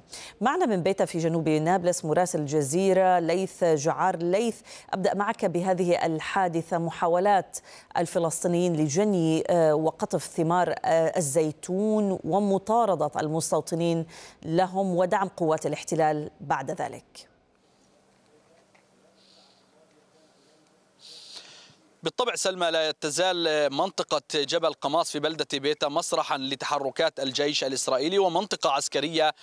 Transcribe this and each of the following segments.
معنا من بيتا في جنوب نابلس مراسل الجزيرة ليث جعار. ليث، أبدأ معك بهذه الحادثة، محاولات الفلسطينيين لجني وقطف ثمار الزيتون ومطاردة المستوطنين لهم ودعم قوات الاحتلال بعد ذلك. بالطبع سلمى، لا تزال منطقة جبل قماص في بلدة بيتا مسرحا لتحركات الجيش الإسرائيلي، ومنطقة عسكرية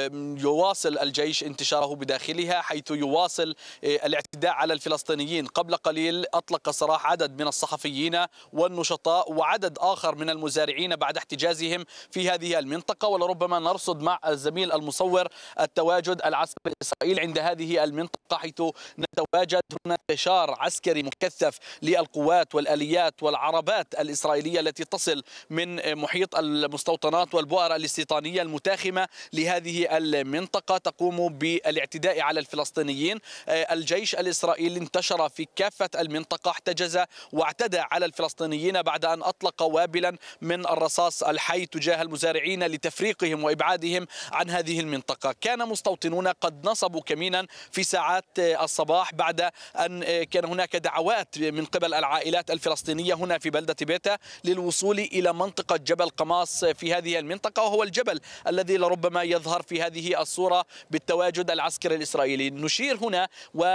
يواصل الجيش انتشاره بداخلها، حيث يواصل الاعتداء على الفلسطينيين. قبل قليل أطلق سراح عدد من الصحفيين والنشطاء وعدد آخر من المزارعين بعد احتجازهم في هذه المنطقة، ولربما نرصد مع الزميل المصور التواجد العسكري الإسرائيلي عند هذه المنطقة، حيث نتواجد هنا انتشار عسكري مكثف للقوات والآليات والعربات الإسرائيلية التي تصل من محيط المستوطنات والبؤر الاستيطانية المتاخمة لهذه المنطقة، تقوم بالاعتداء على الفلسطينيين. الجيش الإسرائيلي انتشر في كافة المنطقة، احتجز واعتدى على الفلسطينيين بعد أن أطلق وابلا من الرصاص الحي تجاه المزارعين لتفريقهم وإبعادهم عن هذه المنطقة. كان مستوطنون قد نصبوا كمينا في ساعات الصباح بعد أن كان هناك دعوات من قبل العائلات الفلسطينية هنا في بلدة بيتا للوصول إلى منطقة جبل قماص في هذه المنطقة، وهو الجبل الذي لربما يظهر في هذه الصورة بالتواجد العسكري الإسرائيلي. نشير هنا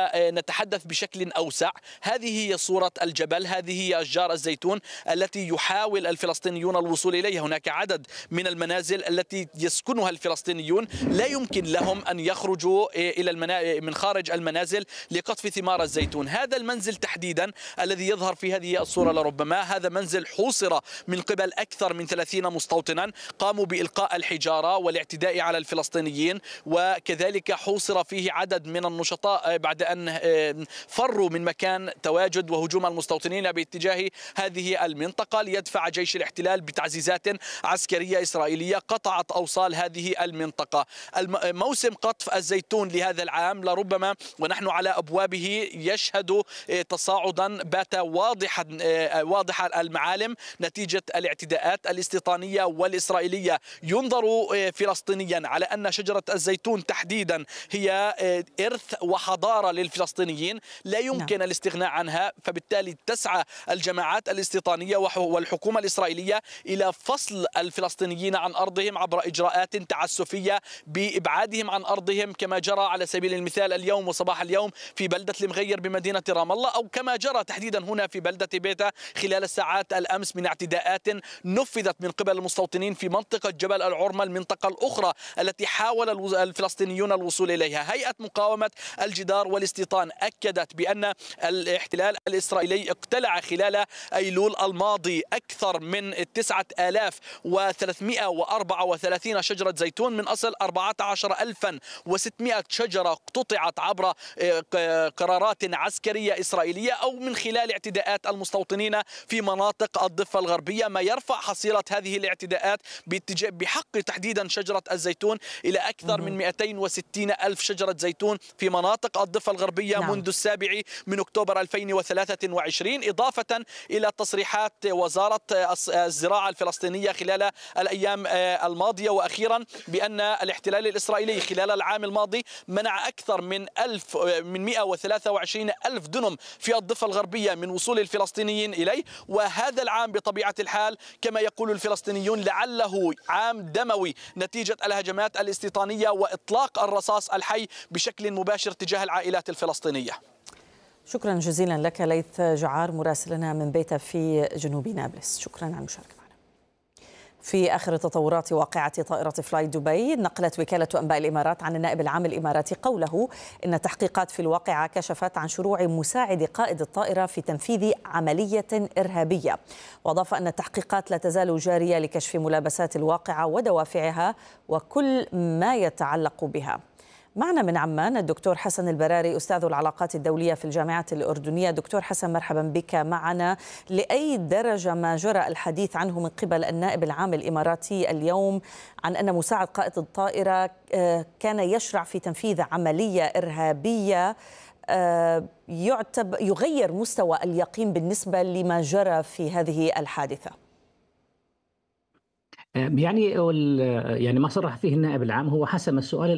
ونتحدث بشكل أوسع، هذه هي صورة الجبل، هذه هي أشجار الزيتون التي يحاول الفلسطينيون الوصول إليها. هناك عدد من المنازل التي يسكنها الفلسطينيون لا يمكن لهم أن يخرجوا إلى من خارج المنازل لقطف ثمار الزيتون. هذا المنزل تحديدا الذي يظهر في هذه الصورة لربما هذا منزل حوصر من قبل أكثر من 30 مستوطنا قاموا بإلقاء الحجارة والاعتداء على الفلسطينيين، وكذلك حوصر فيه عدد من النشطاء بعد أن فروا من مكان تواجد وهجوم المستوطنين باتجاه هذه المنطقة، ليدفع جيش الاحتلال بتعزيزات عسكرية إسرائيلية قطعت أوصال هذه المنطقة. موسم قطف الزيتون لهذا العام لربما ونحن على أبوابه يشهد تصاعدا بات واضح المعالم نتيجة الاعتداءات الاستيطانية والإسرائيلية. ينظر فلسطينيا على أن شجرة الزيتون تحديدا هي إرث وحضارة للفلسطينيين لا يمكن الاستغناء عنها، فبالتالي تسعى الجماعات الاستيطانية والحكومة الإسرائيلية إلى فصل الفلسطينيين عن أرضهم عبر إجراءات تعسفية بإبعادهم عن أرضهم، كما جرى على سبيل المثال اليوم وصباح اليوم في بلدة المغير بمدينة رام الله، أو كما جرى تحديدا هنا في بلدة بيتا خلال الساعات الأمس من اعتداءات نفذت من قبل المستوطنين في منطقة جبل العرمة، المنطقة الأخرى التي حاول الفلسطينيون الوصول إليها. هيئة مقاومة الجدار والاستيطان أكدت بأن الاحتلال الإسرائيلي اقتلع خلال أيلول الماضي أكثر من 9334 شجرة زيتون من أصل 14600 شجرة اقتطعت عبر قرارات عسكرية إسرائيلية أو من خلال اعتداءات المستوطنين في مناطق الضفة الغربية، ما يرفع حصيلة هذه الاعتداءات بحق تحديدا شجرة الزيتون إلى أكثر من 260 ألف شجرة زيتون في مناطق الضفة الغربية منذ 7 أكتوبر 2023، إضافة إلى تصريحات وزارة الزراعة الفلسطينية خلال الأيام الماضية وأخيرا بأن الاحتلال الإسرائيلي خلال العام الماضي منع أكثر من 123 ألف دنم في الضفة الغربية من وصول الفلسطينيين إليه. وهذا العام بطبيعة الحال كما يقول الفلسطينيون لعله عام دموي نتيجة الهجمات الاستيطانية وإطلاق الرصاص الحي بشكل مباشر تجاه العائلات الفلسطينية. شكرا جزيلا لك ليث جعار مراسلنا من بيتا في جنوب نابلس، شكرا على المشاركة معنا. في آخر تطورات واقعة طائرة فلاي دبي، نقلت وكالة أنباء الإمارات عن النائب العام الإماراتي قوله إن التحقيقات في الواقعة كشفت عن شروع مساعد قائد الطائرة في تنفيذ عملية إرهابية، وأضاف أن التحقيقات لا تزال جارية لكشف ملابسات الواقعة ودوافعها وكل ما يتعلق بها. معنا من عمان الدكتور حسن البراري أستاذ العلاقات الدولية في الجامعة الأردنية. دكتور حسن، مرحبا بك معنا. لأي درجة ما جرى الحديث عنه من قبل النائب العام الإماراتي اليوم عن أن مساعد قائد الطائرة كان يشرع في تنفيذ عملية إرهابية يغير مستوى اليقين بالنسبة لما جرى في هذه الحادثة؟ يعني ما صرح فيه النائب العام هو حسم السؤال